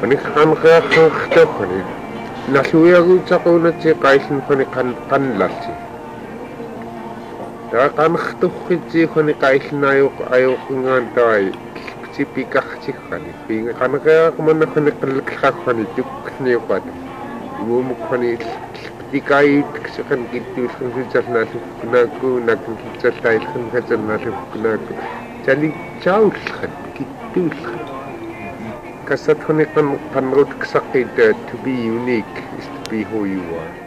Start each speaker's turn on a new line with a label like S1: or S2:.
S1: Qanqiaqqanqtaqani nalluiaguutaqunatsi qaillunqani qanlalli qanqtuqqitsiiqani qaillunayuqingaantai tipikaqchiqqani pinga qanqiaqmanaqani qillaqaqani tuqqniuqat umuumuqqani tikaiitkisiqan kittuulqansisalnaalluqqunaaku nakkisaltailqanqasalnaalluqqunaaku chalichaulqan kittuulqan kasatqani qanrutkisaqqiit to be unique is to be who you are.